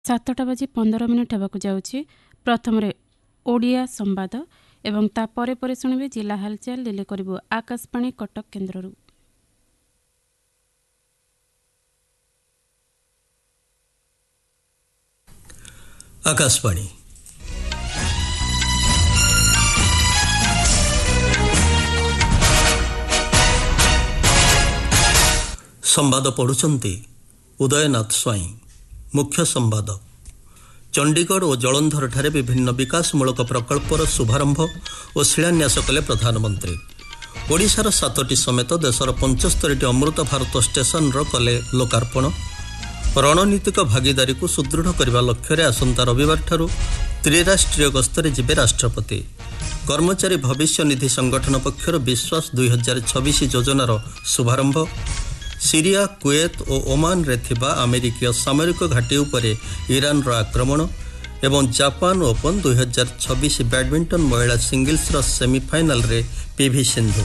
7:15 ହେବାକୁ ଯାଉଛି। ପ୍ରଥମରେ ଓଡ଼ିଆ ସମ୍ବାଦ ଏବଂ ତାପରେ ପରେ ଶୁଣିବେ ଜିଲ୍ଲା ହାଲଚାଲ। ଦିଲ୍ଲୀ କରିବୁ ଆକାଶବାଣୀ କଟକ କେନ୍ଦ୍ରରୁ। ଆକାଶବାଣୀ ସମ୍ବାଦ ପଢ଼ୁଛନ୍ତି ଉଦୟନାଥ ସ୍ୱାଇଁ। ମୁଖ୍ୟ ସମ୍ବାଦ। ଚଣ୍ଡିଗଡ଼ ଓ ଜଳନ୍ଧରଠାରେ ବିଭିନ୍ନ ବିକାଶମୂଳକ ପ୍ରକଳ୍ପର ଶୁଭାରମ୍ଭ ଓ ଶିଳାନ୍ୟାସ କଲେ ପ୍ରଧାନମନ୍ତ୍ରୀ। ଓଡ଼ିଶାର 7ଟି ସମେତ ଦେଶର 75ଟି ଅମୃତ ଭାରତ ଷ୍ଟେସନର କଲେ ଲୋକାର୍ପଣ। ରଣନୀତିକ ଭାଗିଦାରୀକୁ ସୁଦୃଢ଼ କରିବା ଲକ୍ଷ୍ୟରେ ଆସନ୍ତା ରବିବାରଠାରୁ ତ୍ରିରାଷ୍ଟ୍ରୀୟ ଗସ୍ତରେ ଯିବେ ରାଷ୍ଟ୍ରପତି। କର୍ମଚାରୀ ଭବିଷ୍ୟନିଧି ସଂଗଠନ ପକ୍ଷରୁ ବିଶ୍ୱାସ 2026 ଯୋଜନାର ଶୁଭାରମ୍ଭ। ସିରିଆ, କୁଏତ ଓ ଓମାନରେ ଥିବା ଆମେରିକୀୟ ସାମରିକ ଘାଟି ଉପରେ ଇରାନର ଆକ୍ରମଣ ଏବଂ ଜାପାନ ଓପନ୍ 2026 ବ୍ୟାଡମିଣ୍ଟନ ମହିଳା ସିଙ୍ଗଲ୍ସର ସେମିଫାଇନାଲରେ ପିଭି ସିନ୍ଧୁ।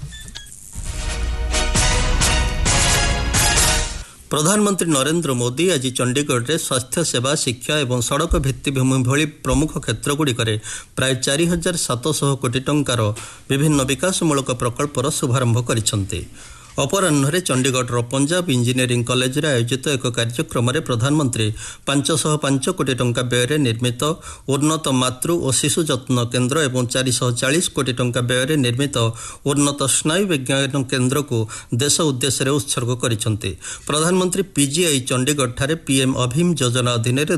ପ୍ରଧାନମନ୍ତ୍ରୀ ନରେନ୍ଦ୍ର ମୋଦି ଆଜି ଚଣ୍ଡିଗଡ଼ରେ ସ୍ୱାସ୍ଥ୍ୟସେବା, ଶିକ୍ଷା ଏବଂ ସଡ଼କ ଭିତ୍ତିଭୂମି ଭଳି ପ୍ରମୁଖ କ୍ଷେତ୍ରଗୁଡ଼ିକରେ ପ୍ରାୟ 4,700 କୋଟି ଟଙ୍କାର ବିଭିନ୍ନ ବିକାଶମୂଳକ ପ୍ରକଳ୍ପର ଶୁଭାରମ୍ଭ କରିଛନ୍ତି। ଅପରାହ୍ନରେ ଚଣ୍ଡିଗଡ଼ର ପଞ୍ଜାବ ଇଞ୍ଜିନିୟରିଂ କଲେଜରେ ଆୟୋଜିତ ଏକ କାର୍ଯ୍ୟକ୍ରମରେ ପ୍ରଧାନମନ୍ତ୍ରୀ 505 କୋଟି ଟଙ୍କା ବ୍ୟୟରେ ନିର୍ମିତ ଉନ୍ନତ ମାତୃ ଓ ଶିଶୁ ଯତ୍ନ କେନ୍ଦ୍ର ଏବଂ 440 କୋଟି ଟଙ୍କା ବ୍ୟୟରେ ନିର୍ମିତ ଉନ୍ନତ ସ୍ନାୟୁ ବିଜ୍ଞାନ କେନ୍ଦ୍ରକୁ ଦେଶ ଉଦ୍ଦେଶ୍ୟରେ ଉତ୍ସର୍ଗ କରିଛନ୍ତି। ପ୍ରଧାନମନ୍ତ୍ରୀ ପିଜିଆଇ ଚଣ୍ଡିଗଡ଼ଠାରେ ପିଏମ୍ ଅଭିମ୍ ଯୋଜନା ଅଧୀନରେ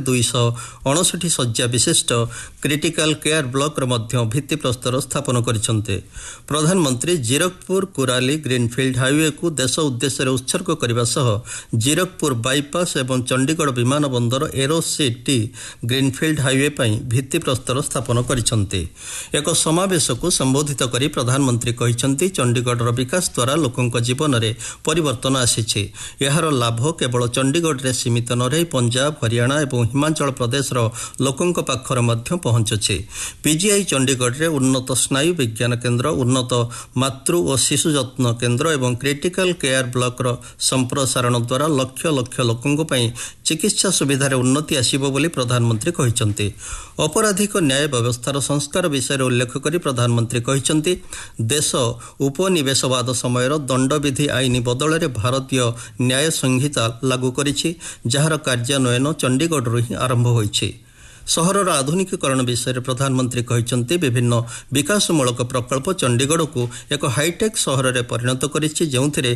259 ଶଯ୍ୟା ବିଶିଷ୍ଟ କ୍ରିଟିକାଲ କେୟାର ବ୍ଲକର ମଧ୍ୟ ଭିତ୍ତିପ୍ରସ୍ତର ସ୍ଥାପନ କରିଛନ୍ତି। ପ୍ରଧାନମନ୍ତ୍ରୀ ଜିରକପୁର କୁରାଲି ଗ୍ରୀନଫିଲ୍ଡ ହାଇୱେ କୁ ଦେଶ ଉଦ୍ଦେଶ୍ୟରେ ଉତ୍ସର୍ଗ କରିବା ସହ ଜିରକପୁର ବାଇପାସ୍ ଏବଂ ଚଣ୍ଡିଗଡ଼ ବିମାନ ବନ୍ଦର ଏରୋ ସିଟି ଗ୍ରୀନଫିଲ୍ଡ ହାଇୱେ ପାଇଁ ଭିତ୍ତିପ୍ରସ୍ତର ସ୍ଥାପନ କରିଛନ୍ତି। ଏକ ସମାବେଶକୁ ସମ୍ବୋଧିତ କରି ପ୍ରଧାନମନ୍ତ୍ରୀ କହିଛନ୍ତି, ଚଣ୍ଡିଗଡ଼ର ବିକାଶ ଦ୍ୱାରା ଲୋକଙ୍କ ଜୀବନରେ ପରିବର୍ତ୍ତନ ଆସିଛି। ଏହାର ଲାଭ କେବଳ ଚଣ୍ଡିଗଡ଼ରେ ସୀମିତ ନ ରହି ପଞ୍ଜାବ, ହରିୟାଣା ଏବଂ ହିମାଚଳ ପ୍ରଦେଶର ଲୋକଙ୍କ ପାଖରେ ମଧ୍ୟ ପହଞ୍ଚୁଛି। ପିଜିଆଇ ଚଣ୍ଡିଗଡ଼ରେ ଉନ୍ନତ ସ୍ନାୟୁ ବିଜ୍ଞାନ କେନ୍ଦ୍ର, ଉନ୍ନତ ମାତୃ ଓ ଶିଶୁ ଯତ୍ନ କେନ୍ଦ୍ର ଏବଂ କ୍ରିଟିକାଲ କେୟାର ବ୍ଲକର ସମ୍ପ୍ରସାରଣ ଦ୍ୱାରା ଲକ୍ଷ ଲକ୍ଷ ଲୋକଙ୍କ ପାଇଁ ଚିକିତ୍ସା ସୁବିଧାରେ ଉନ୍ନତି ଆସିବ ବୋଲି ପ୍ରଧାନମନ୍ତ୍ରୀ କହିଛନ୍ତି। ଅପରାଧିକ ନ୍ୟାୟ ବ୍ୟବସ୍ଥାର ସଂସ୍କାର ବିଷୟରେ ଉଲ୍ଲେଖ କରି ପ୍ରଧାନମନ୍ତ୍ରୀ କହିଛନ୍ତି, ଦେଶ ଉପନିବେଶବାଦ ସମୟର ଦଣ୍ଡବିଧି ଆଇନ ବଦଳରେ ଭାରତୀୟ ନ୍ୟାୟ ସଂହିତା ଲାଗୁ କରିଛି, ଯାହାର କାର୍ଯ୍ୟାନ୍ୱୟନ ଚଣ୍ଡିଗଡ଼ରୁ ହିଁ ଆରମ୍ଭ ହୋଇଛି। ସହରର ଆଧୁନିକୀକରଣ ବିଷୟରେ ପ୍ରଧାନମନ୍ତ୍ରୀ କହିଛନ୍ତି, ବିଭିନ୍ନ ବିକାଶମୂଳକ ପ୍ରକଳ୍ପ ଚଣ୍ଡିଗଡ଼କୁ ଏକ ହାଇଟେକ୍ ସହରରେ ପରିଣତ କରିଛି, ଯେଉଁଥିରେ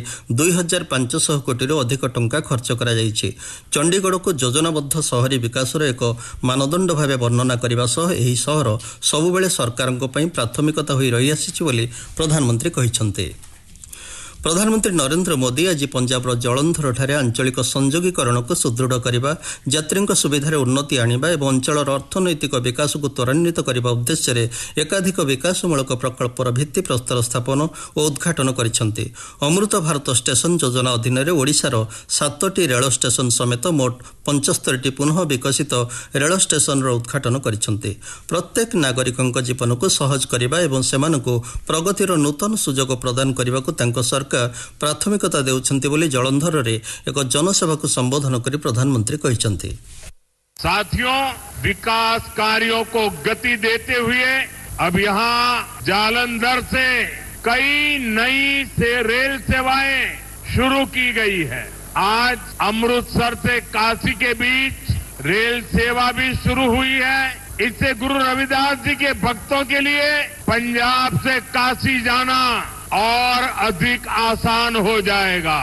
2,500 କୋଟିରୁ ଅଧିକ ଟଙ୍କା ଖର୍ଚ୍ଚ କରାଯାଇଛି। ଚଣ୍ଡିଗଡ଼କୁ ଯୋଜନାବଦ୍ଧ ସହରୀ ବିକାଶର ଏକ ମାନଦଣ୍ଡ ଭାବେ ବର୍ଣ୍ଣନା କରିବା ସହ ଏହି ସହର ସବୁବେଳେ ସରକାରଙ୍କ ପାଇଁ ପ୍ରାଥମିକତା ହୋଇ ରହିଆସିଛି ବୋଲି ପ୍ରଧାନମନ୍ତ୍ରୀ କହିଛନ୍ତି। ପ୍ରଧାନମନ୍ତ୍ରୀ ନରେନ୍ଦ୍ର ମୋଦି ଆଜି ପଞ୍ଜାବର ଜଳନ୍ଧରଠାରେ ଆଞ୍ଚଳିକ ସଂଯୋଗୀକରଣକୁ ସୁଦୃଢ଼ କରିବା, ଯାତ୍ରୀଙ୍କ ସୁବିଧାରେ ଉନ୍ନତି ଆଣିବା ଏବଂ ଅଞ୍ଚଳର ଅର୍ଥନୈତିକ ବିକାଶକୁ ତ୍ୱରାନ୍ୱିତ କରିବା ଉଦ୍ଦେଶ୍ୟରେ ଏକାଧିକ ବିକାଶମୂଳକ ପ୍ରକଳ୍ପର ଭିତ୍ତିପ୍ରସ୍ତର ସ୍ଥାପନ ଓ ଉଦ୍ଘାଟନ କରିଛନ୍ତି। ଅମୃତ ଭାରତ ଷ୍ଟେସନ ଯୋଜନା ଅଧୀନରେ ଓଡ଼ିଶାର 7ଟି ରେଳ ଷ୍ଟେସନ ସମେତ ମୋଟ 75ଟି ପୁନଃ ବିକଶିତ ରେଳ ଷ୍ଟେସନର ଉଦ୍ଘାଟନ କରିଛନ୍ତି। ପ୍ରତ୍ୟେକ ନାଗରିକଙ୍କ ଜୀବନକୁ ସହଜ କରିବା ଏବଂ ସେମାନଙ୍କୁ ପ୍ରଗତିର ନୂତନ ସୁଯୋଗ ପ୍ରଦାନ କରିବାକୁ ତାଙ୍କ ସରକାର ପ୍ରାଥମିକତା ଦେଉଛନ୍ତି ବୋଲି ଜଳନ୍ଧରରେ ଏକ ଜନସଭାକୁ ସମ୍ବୋଧନ କରି ପ୍ରଧାନମନ୍ତ୍ରୀ କହିଛନ୍ତି। साथियों, विकास कार्यों को गति देते हुए अब यहाँ जालंधर से कई नई रेल सेवाएं शुरू की गई है। आज अमृतसर से काशी के बीच रेल सेवा भी शुरू हुई है। इससे गुरु रविदास जी के भक्तों के लिए पंजाब से काशी जाना और अधिक आसान हो जाएगा।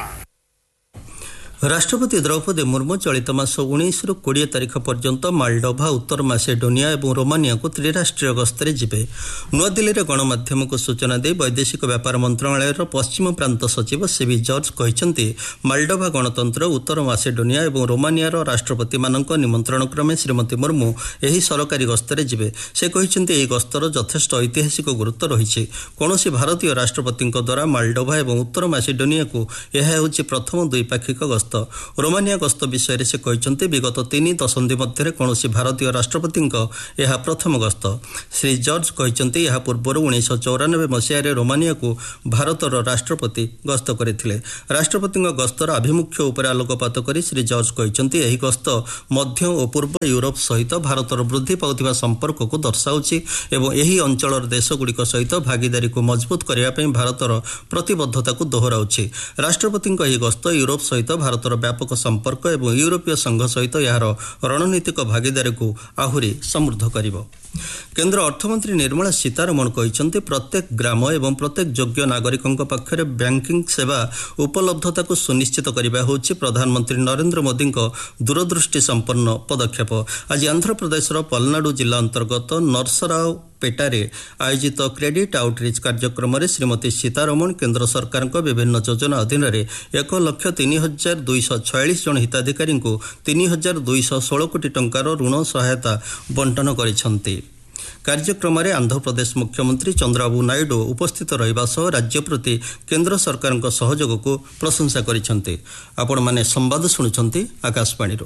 ରାଷ୍ଟ୍ରପତି ଦ୍ରୌପଦୀ ମୁର୍ମୁ ଚଳିତ ମାସ 19ରୁ 20 ତାରିଖ ପର୍ଯ୍ୟନ୍ତ ମାଲଡୋଭା, ଉତ୍ତର ମାସେଡୋନିଆ ଏବଂ ରୋମାନିଆକୁ ତ୍ରିରାଷ୍ଟ୍ରୀୟ ଗସ୍ତରେ ଯିବେ। ନୂଆଦିଲ୍ଲୀରେ ଗଣମାଧ୍ୟମକୁ ସୂଚନା ଦେଇ ବୈଦେଶିକ ବ୍ୟାପାର ମନ୍ତ୍ରଣାଳୟର ପଶ୍ଚିମ ପ୍ରାନ୍ତ ସଚିବ ସିବି ଜର୍ଜ କହିଛନ୍ତି, ମାଲଡୋଭା ଗଣତନ୍ତ୍ର, ଉତ୍ତର ମାସେଡୋନିଆ ଏବଂ ରୋମାନିଆର ରାଷ୍ଟ୍ରପତିମାନଙ୍କ ନିମନ୍ତ୍ରଣ କ୍ରମେ ଶ୍ରୀମତୀ ମୁର୍ମୁ ଏହି ସରକାରୀ ଗସ୍ତରେ ଯିବେ। ସେ କହିଛନ୍ତି, ଏହି ଗସ୍ତର ଯଥେଷ୍ଟ ଐତିହାସିକ ଗୁରୁତ୍ୱ ରହିଛି। କୌଣସି ଭାରତୀୟ ରାଷ୍ଟ୍ରପତିଙ୍କ ଦ୍ୱାରା ମାଲଡୋଭା ଏବଂ ଉତ୍ତର ମାସେଡୋନିଆକୁ ଏହା ହେଉଛି ପ୍ରଥମ ଦ୍ୱିପାକ୍ଷିକ ଗସ୍ତ। ଗସ୍ତ। ରୋମାନିଆ ଗସ୍ତ ବିଷୟରେ ସେ କହିଛନ୍ତି ବିଗତ 3 ଦଶନ୍ଧି ମଧ୍ୟରେ କୌଣସି ଭାରତୀୟ ରାଷ୍ଟ୍ରପତିଙ୍କ ଏହା ପ୍ରଥମ ଗସ୍ତ। ଶ୍ରୀ ଜର୍ଜ କହିଛନ୍ତି ଏହା ପୂର୍ବରୁ 1994 ମସିହାରେ ରୋମାନିଆକୁ ଭାରତର ରାଷ୍ଟ୍ରପତି ଗସ୍ତ କରିଥିଲେ। ରାଷ୍ଟ୍ରପତିଙ୍କ ଗସ୍ତର ଆଭିମୁଖ୍ୟ ଉପରେ ଆଲୋକପାତ କରି ଶ୍ରୀ ଜର୍ଜ କହିଛନ୍ତି ଏହି ଗସ୍ତ ମଧ୍ୟ ଓ ପୂର୍ବ ୟୁରୋପ ସହିତ ଭାରତର ବୃଦ୍ଧି ପାଉଥିବା ସମ୍ପର୍କକୁ ଦର୍ଶାଉଛି ଏବଂ ଏହି ଅଞ୍ଚଳର ଦେଶଗୁଡ଼ିକ ସହିତ ଭାଗିଦାରୀକୁ ମଜବୁତ କରିବା ପାଇଁ ଭାରତର ପ୍ରତିବଦ୍ଧତାକୁ ଦୋହରାଉଛି। ରାଷ୍ଟ୍ରପତିଙ୍କ ଏହି ଗସ୍ତ ୟୁରୋପ ସହିତ ଭାରତର ବ୍ୟାପକ ସମ୍ପର୍କ ଏବଂ ୟୁରୋପୀୟ ସଂଘ ସହିତ ଏହାର ରଣନୀତିକ ଭାଗିଦାରୀକୁ ଆହୁରି ସମୃଦ୍ଧ କରିବ। କେନ୍ଦ୍ର ଅର୍ଥମନ୍ତ୍ରୀ ନିର୍ମଳା ସୀତାରମଣ କହିଛନ୍ତି ପ୍ରତ୍ୟେକ ଗ୍ରାମ ଏବଂ ପ୍ରତ୍ୟେକ ଯୋଗ୍ୟ ନାଗରିକଙ୍କ ପାଖରେ ବ୍ୟାଙ୍କିଂ ସେବା ଉପଲବ୍ଧତାକୁ ସୁନିଶ୍ଚିତ କରିବା ହେଉଛି ପ୍ରଧାନମନ୍ତ୍ରୀ ନରେନ୍ଦ୍ର ମୋଦିଙ୍କ ଦୂରଦୃଷ୍ଟି ସମ୍ପନ୍ନ ପଦକ୍ଷେପ। ଆଜି ଆନ୍ଧ୍ରପ୍ରଦେଶର ପଲନାଡୁ ଜିଲ୍ଲା ଅନ୍ତର୍ଗତ ନରସରାଓପେଟାରେ ଆୟୋଜିତ କ୍ରେଡିଟ୍ ଆଉଟ୍ରିଚ୍ କାର୍ଯ୍ୟକ୍ରମରେ ଶ୍ରୀମତୀ ସୀତାରମଣ କେନ୍ଦ୍ର ସରକାରଙ୍କ ବିଭିନ୍ନ ଯୋଜନା ଅଧୀନରେ 1,03,246 ଜଣ ହିତାଧିକାରୀଙ୍କୁ 3,216 କୋଟି ଟଙ୍କାର ଋଣ ସହାୟତା ବଣ୍ଟନ କରିଛନ୍ତି। କାର୍ଯ୍ୟକ୍ରମରେ ଆନ୍ଧ୍ରପ୍ରଦେଶ ମୁଖ୍ୟମନ୍ତ୍ରୀ ଚନ୍ଦ୍ରବାବୁ ନାଇଡୁ ଉପସ୍ଥିତ ରହିବା ସହ ରାଜ୍ୟ ପ୍ରତି କେନ୍ଦ୍ର ସରକାରଙ୍କ ସହଯୋଗକୁ ପ୍ରଶଂସା କରିଛନ୍ତି। ଆପଣମାନେ ସମ୍ବାଦ ଶୁଣୁଛନ୍ତି ଆକାଶବାଣୀରୁ।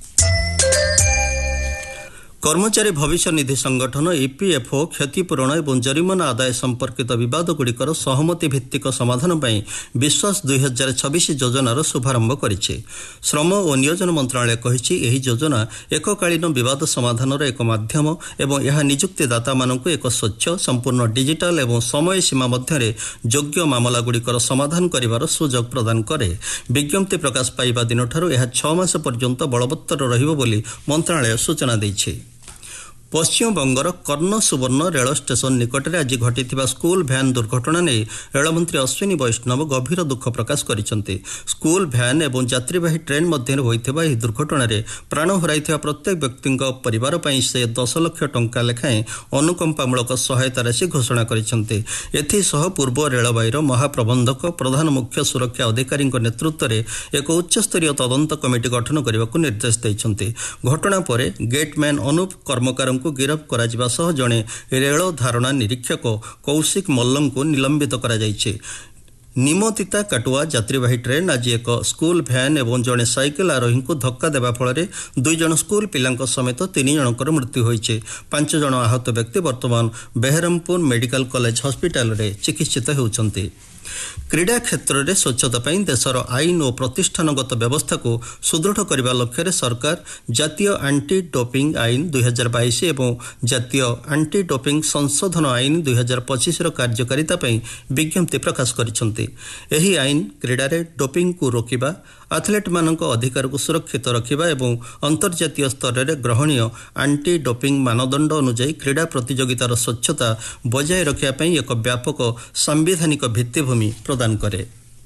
କର୍ମଚାରୀ ଭବିଷ୍ୟ ନିଧି ସଂଗଠନ ଇପିଏଫ୍ଓ କ୍ଷତିପୂରଣ ଏବଂ ଜରିମାନା ଆଦାୟ ସମ୍ପର୍କିତ ବିବାଦଗୁଡ଼ିକର ସହମତି ଭିତ୍ତିକ ସମାଧାନ ପାଇଁ ବିଶ୍ୱାସ 2026 ଯୋଜନାର ଶୁଭାରମ୍ଭ କରିଛି। ଶ୍ରମ ଓ ନିୟୋଜନ ମନ୍ତ୍ରଣାଳୟ କହିଛି ଏହି ଯୋଜନା ଏକକାଳୀନ ବିବାଦ ସମାଧାନର ଏକ ମାଧ୍ୟମ ଏବଂ ଏହା ନିଯୁକ୍ତିଦାତାମାନଙ୍କୁ ଏକ ସ୍ୱଚ୍ଛ ସମ୍ପୂର୍ଣ୍ଣ ଡିଜିଟାଲ ଏବଂ ସମୟ ସୀମା ମଧ୍ୟରେ ଯୋଗ୍ୟ ମାମଲାଗୁଡ଼ିକର ସମାଧାନ କରିବାର ସୁଯୋଗ ପ୍ରଦାନ କରେ। ବିଜ୍ଞପ୍ତି ପ୍ରକାଶ ପାଇବା ଦିନଠାରୁ ଏହା 6 ମାସ ପର୍ଯ୍ୟନ୍ତ ବଳବତ୍ତର ରହିବ ବୋଲି ମନ୍ତ୍ରଣାଳୟ ସୂଚନା ଦେଇଛି। ପଶ୍ଚିମବଙ୍ଗର କର୍ଣ୍ଣ ସୁବର୍ଣ୍ଣ ରେଳ ଷ୍ଟେସନ ନିକଟରେ ଆଜି ଘଟିଥିବା ସ୍କୁଲ ଭ୍ୟାନ୍ ଦୁର୍ଘଟଣା ନେଇ ରେଳମନ୍ତ୍ରୀ ଅଶ୍ୱିନୀ ବୈଷ୍ଣବ ଗଭୀର ଦୁଃଖ ପ୍ରକାଶ କରିଛନ୍ତି। ସ୍କୁଲ ଭ୍ୟାନ୍ ଏବଂ ଯାତ୍ରୀବାହୀ ଟ୍ରେନ୍ ମଧ୍ୟରେ ହୋଇଥିବା ଏହି ଦୁର୍ଘଟଣାରେ ପ୍ରାଣ ହରାଇଥିବା ପ୍ରତ୍ୟେକ ବ୍ୟକ୍ତିଙ୍କ ପରିବାର ପାଇଁ ସେ 10 ଲକ୍ଷ ଟଙ୍କା ଲେଖାଏଁ ଅନୁକମ୍ପାମୂଳକ ସହାୟତା ରାଶି ଘୋଷଣା କରିଛନ୍ତି। ଏଥିସହ ପୂର୍ବ ରେଳବାଇର ମହାପ୍ରବନ୍ଧକ ପ୍ରଧାନ ମୁଖ୍ୟ ସୁରକ୍ଷା ଅଧିକାରୀଙ୍କ ନେତୃତ୍ୱରେ ଏକ ଉଚ୍ଚସ୍ତରୀୟ ତଦନ୍ତ କମିଟି ଗଠନ କରିବାକୁ ନିର୍ଦ୍ଦେଶ ଦେଇଛନ୍ତି। ଘଟଣା ପରେ ଗେଟ୍ମ୍ୟାନ୍ ଅନୁପ କର୍ମକାର ଗିରଫ କରାଯିବା ସହ ଜଣେ ରେଳ ଧାରଣା ନିରୀକ୍ଷକ କୌଶିକ ମଲ୍ଲଙ୍କୁ ନିଲମ୍ବିତ କରାଯାଇଛି। ନିମତିତା କାଟୁଆ ଯାତ୍ରୀବାହୀ ଟ୍ରେନ୍ ଆଜି ଏକ ସ୍କୁଲ ଭ୍ୟାନ୍ ଏବଂ ଜଣେ ସାଇକେଲ ଆରୋହୀଙ୍କୁ ଧକ୍କା ଦେବା ଫଳରେ 2 ଜଣ ସ୍କୁଲ ପିଲାଙ୍କ ସମେତ 3 ଜଣଙ୍କର ମୃତ୍ୟୁ ହୋଇଛି। 5 ଜଣ ଆହତ ବ୍ୟକ୍ତି ବର୍ତ୍ତମାନ ବେହରମପୁର ମେଡିକାଲ କଲେଜ ହସ୍ପିଟାଲରେ ଚିକିତ୍ସିତ ହେଉଛନ୍ତି। କ୍ରୀଡ଼ା କ୍ଷେତ୍ରରେ ସ୍ୱଚ୍ଛତା ପାଇଁ ଦେଶର ଆଇନ ଓ ପ୍ରତିଷ୍ଠାନଗତ ବ୍ୟବସ୍ଥାକୁ ସୁଦୃଢ଼ କରିବା ଲକ୍ଷ୍ୟରେ ସରକାର ଜାତୀୟ ଆଣ୍ଟି ଡୋପିଂ ଆଇନ 2022 ଏବଂ ଜାତୀୟ ଆଣ୍ଟି ଡୋପିଂ ସଂଶୋଧନ ଆଇନ 2025ର କାର୍ଯ୍ୟକାରିତା ପାଇଁ ବିଜ୍ଞପ୍ତି ପ୍ରକାଶ କରିଛନ୍ତି। ଏହି ଆଇନ କ୍ରୀଡ଼ାରେ ଡୋପିଂକୁ ରୋକିବା, ଆଥଲେଟ୍ମାନଙ୍କ ଅଧିକାରକୁ ସୁରକ୍ଷିତ ରଖିବା ଏବଂ ଅନ୍ତର୍ଜାତୀୟ ସ୍ତରରେ ଗ୍ରହଣୀୟ ଆଣ୍ଟି ଡୋପିଂ ମାନଦଣ୍ଡ ଅନୁଯାୟୀ କ୍ରୀଡ଼ା ପ୍ରତିଯୋଗିତାର ସ୍ୱଚ୍ଛତା ବଜାୟ ରଖିବା ପାଇଁ ଏକ ବ୍ୟାପକ ସାମ୍ବିଧାନିକ ଭିତ୍ତିଭୂମି ପ୍ରଦାନ କରେ।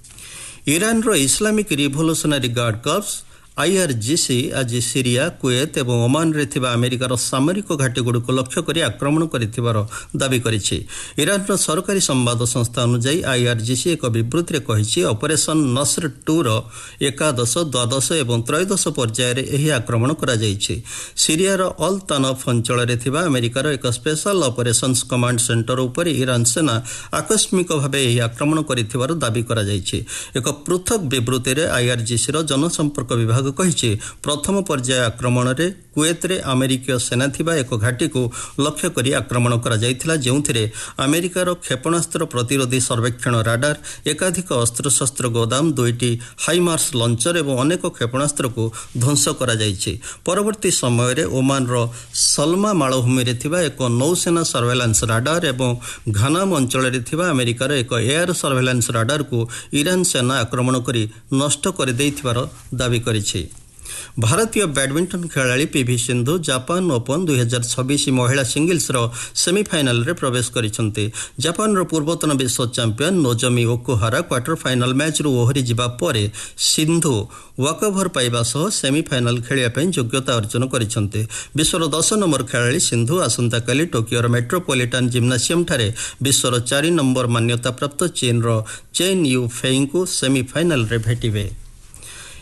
ଇରାନର Islamic revolutionary guard corps IRGC ଆଜି ସିରିଆ, କୁଏତ ଏବଂ ଓମାନରେ ଥିବା ଆମେରିକାର ସାମରିକ ଘାଟିଗୁଡ଼ିକୁ ଲକ୍ଷ୍ୟ କରି ଆକ୍ରମଣ କରିଥିବାର ଦାବି କରିଛି। ଇରାନର ସରକାରୀ ସମ୍ବାଦ ସଂସ୍ଥା ଅନୁଯାୟୀ IRGC ଏକ ବିବୃତ୍ତିରେ କହିଛି ଅପରେସନ ନସ୍ର 2ର 11, 12 ଏବଂ 13 ପର୍ଯ୍ୟାୟରେ ଏହି ଆକ୍ରମଣ କରାଯାଇଛି। ସିରିଆର ଅଲ୍ ତାନଫ୍ ଅଞ୍ଚଳରେ ଥିବା ଆମେରିକାର ଏକ ସ୍ପେଶାଲ ଅପରେସନ୍ସ କମାଣ୍ଡ ସେଣ୍ଟର ଉପରେ ଇରାନ ସେନା ଆକସ୍ମିକ ଭାବେ ଏହି ଆକ୍ରମଣ କରିଥିବାର ଦାବି କରାଯାଇଛି। ଏକ ପୃଥକ୍ ବିବୃତ୍ତିରେ IRGCର ଜନସମ୍ପର୍କ ବିଭାଗ କହିଛି ପ୍ରଥମ ପର୍ଯ୍ୟାୟ ଆକ୍ରମଣରେ କୁଏତରେ ଆମେରିକୀୟ ସେନା ଥିବା ଏକ ଘାଟିକୁ ଲକ୍ଷ୍ୟ କରି ଆକ୍ରମଣ କରାଯାଇଥିଲା, ଯେଉଁଥିରେ ଆମେରିକାର କ୍ଷେପଣାସ୍ତ୍ର ପ୍ରତିରୋଧୀ ସର୍ବେକ୍ଷଣ ରାଡାର, ଏକାଧିକ ଅସ୍ତ୍ରଶସ୍ତ୍ର ଗୋଦାମ, 2ଟି ହାଇମାର୍ସ ଲଞ୍ଚର ଏବଂ ଅନେକ କ୍ଷେପଣାସ୍ତ୍ରକୁ ଧ୍ୱଂସ କରାଯାଇଛି। ପରବର୍ତ୍ତୀ ସମୟରେ ଓମାନର ସଲମା ମାଳଭୂମିରେ ଥିବା ଏକ ନୌସେନା ସର୍ଭେଲାନ୍ସ ରାଡାର ଏବଂ ଘାନାମ ଅଞ୍ଚଳରେ ଥିବା ଆମେରିକାର ଏକ ଏୟାର ସର୍ଭେଲାନ୍ସ ରାଡାରକୁ ଇରାନ ସେନା ଆକ୍ରମଣ କରି ନଷ୍ଟ କରିଦେଇଥିବାର ଦାବି କରିଛି। ଭାରତୀୟ ବ୍ୟାଡମିଣ୍ଟନ ଖେଳାଳି ପିଭି ସିନ୍ଧୁ ଜାପାନ ଓପନ୍ 2026 ମହିଳା ସିଙ୍ଗଲ୍ସର ସେମିଫାଇନାଲରେ ପ୍ରବେଶ କରିଛନ୍ତି। ଜାପାନର ପୂର୍ବତନ ବିଶ୍ୱ ଚାମ୍ପିୟନ ନୋଜୋମି ଓକୁହାରା କ୍ୱାର୍ଟର ଫାଇନାଲ ମ୍ୟାଚ୍ରୁ ଓହରି ଯିବା ପରେ ସିନ୍ଧୁ ୱାକଓଭର ପାଇବା ସହ ସେମିଫାଇନାଲ ଖେଳିବା ପାଇଁ ଯୋଗ୍ୟତା ଅର୍ଜନ କରିଛନ୍ତି। ବିଶ୍ୱର 10 ନମ୍ବର ଖେଳାଳି ସିନ୍ଧୁ ଆସନ୍ତାକାଲି ଟୋକିଓର ମେଟ୍ରୋପଲିଟାନ ଜିମ୍ନାସିୟମଠାରେ ବିଶ୍ୱର 4 ନମ୍ବର ମାନ୍ୟତାପ୍ରାପ୍ତ ଚୀନର ଚେନ୍ ୟୁ ଫେଇଙ୍କୁ ସେମିଫାଇନାଲରେ ଭେଟିବେ।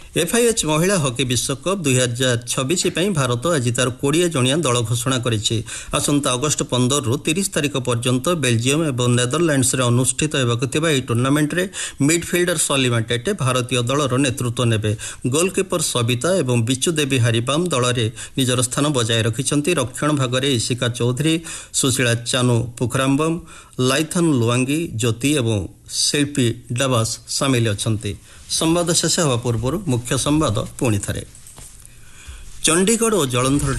FIH ମହିଳା ହକି ବିଶ୍ୱକପ୍ 2026 ପାଇଁ ଭାରତ ଆଜି ତାର 20 ଜଣିଆ ଦଳ ଘୋଷଣା କରିଛି। ଆସନ୍ତା ଅଗଷ୍ଟ 15ରୁ 30 ତାରିଖ ପର୍ଯ୍ୟନ୍ତ ବେଲଜିୟମ ଏବଂ ନେଦରଲ୍ୟାଣ୍ଡସରେ ଅନୁଷ୍ଠିତ ହେବାକୁ ଥିବା ଏହି ଟୁର୍ଣ୍ଣାମେଣ୍ଟରେ ମିଡ୍ଫିଲ୍ଡର ସଲିମା ଟେଟେ ଭାରତୀୟ ଦଳର ନେତୃତ୍ୱ ନେବେ। ଗୋଲକିପର ସବିତା ଏବଂ ବିଚୁ ଦେବୀ ହାରିପାମ୍ ଦଳରେ ନିଜର ସ୍ଥାନ ବଜାୟ ରଖିଛନ୍ତି। ରକ୍ଷଣ ଭାଗରେ ଇସିକା ଚୌଧୁରୀ, ସୁଶୀଳା ଚାନୁ ପୁଖରାମ୍ବମ୍, ଲାଇଥନ୍ ଲୁଆଙ୍ଗି, ଜ୍ୟୋତି ଏବଂ ଶିଳ୍ପୀ ଡାବାସ ସାମିଲ ଅଛନ୍ତି। ସମ୍ବାଦ ଶେଷ ହେବା ପୂର୍ବରୁ ମୁଖ୍ୟ ସମ୍ବାଦ ପୁଣି ଥରେ। ଚଣ୍ଡିଗଡ଼ ଓ ଜଳନ୍ଧର